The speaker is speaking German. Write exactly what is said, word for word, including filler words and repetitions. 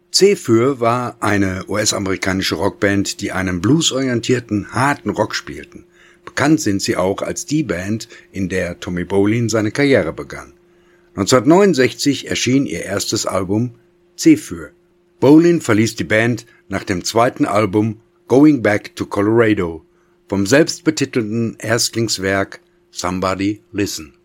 C-Für war eine U S-amerikanische Rockband, die einen bluesorientierten, harten Rock spielten. Bekannt sind sie auch als die Band, in der Tommy Bolin seine Karriere begann. neunzehnhundertneunundsechzig erschien ihr erstes Album C-Für. Bolin verließ die Band nach dem zweiten Album Going Back to Colorado vom selbstbetitelten Erstlingswerk Somebody Listen.